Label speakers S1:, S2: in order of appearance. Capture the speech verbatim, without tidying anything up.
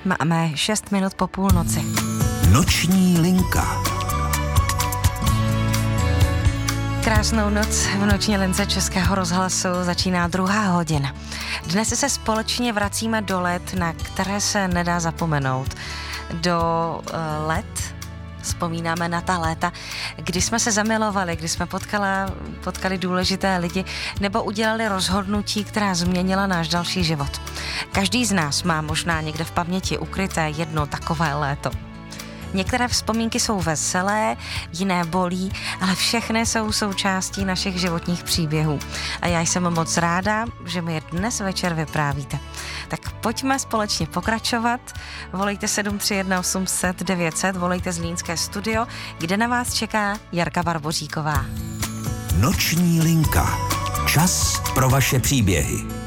S1: Máme šest minut po půlnoci.
S2: Noční linka.
S1: Krásnou noc v noční lince Českého rozhlasu začíná druhá hodina. Dnes se společně vracíme do let, na které se nedá zapomenout. Do uh, let, vzpomínáme na ta léta, kdy jsme se zamilovali, kdy jsme potkala, potkali důležité lidi nebo udělali rozhodnutí, která změnila náš další život. Každý z nás má možná někde v paměti ukryté jedno takové léto. Některé vzpomínky jsou veselé, jiné bolí, ale všechny jsou součástí našich životních příběhů. A já jsem moc ráda, že mi je dnes večer vyprávíte. Tak pojďme společně pokračovat. Volejte sedm tři jedna osm set devět set, volejte Zlínské studio, kde na vás čeká Jarka Barboříková.
S2: Noční linka. Čas pro vaše příběhy.